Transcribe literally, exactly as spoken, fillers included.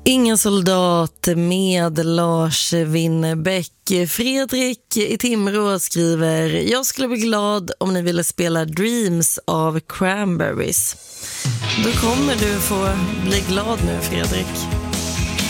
Ingen soldat med Lars Winnerbäck. Fredrik i Timrå skriver: jag skulle bli glad om ni ville spela Dreams av Cranberries. Då kommer du få bli glad nu, Fredrik.